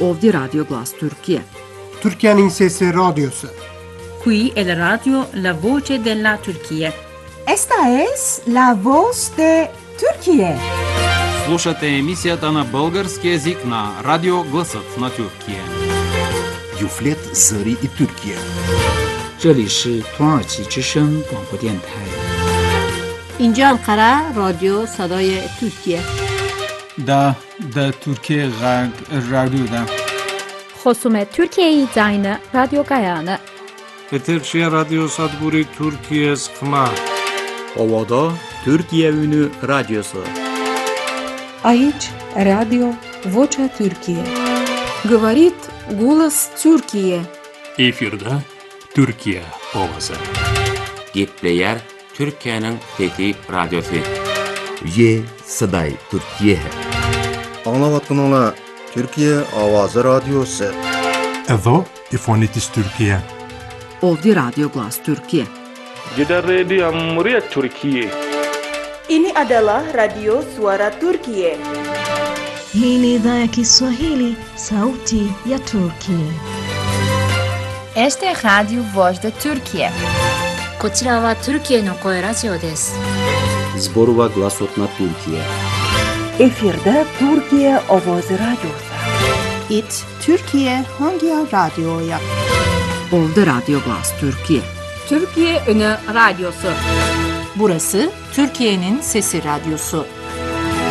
Ovdje Radio Glas Turkije. Türkiye'nin Sesi Radyosu. Qui è la radio La Voce della Turchia. Esta es la voz de Turquía. Слушате емисията на български език на Радио Гласът на Тюркия. Юфлет Зари и Türkiye. 这里是土耳其之声广播电台。 اینجا انقره رادیو صدای ترکیه. دا Türkiye Radyo'da. خصوم Türkiye'yi zayını Radyo Gayanı. Eterçiye Radyo Sadburi Türkiye Sıkma. Ovada Türkiye Ünü Radyosu. Aici Radio Vocea Türkiye. Говорит голос Türkiye. Efirde Türkiye ovası. Gepleyer Türkiye'nin Fethi Radyosu. Ye Saday Türkiye. Anlavatkanala Türkiye Avazı Radyosu. Edo İfonitis Türkiye. Ovdje Radio Glas Turkije. Gidan rediyon muryar Türkiye. Ini adalah Radio Suara Turkiye. Hii ni idhaa ya Kiswahili, Sauti ya Turkiye. Este es Radio Voz de Turkiye. こちらはトルキエの声ラジオです。 Zborova Glasot na Türkiye. Efirde Türkiye Avazı Radyosu. İt Türkiye hangi radyoya? Ovdje Radio Glas Turkije. Türkiye Ünü Radyosu. Burası Türkiye'nin Sesi Radyosu.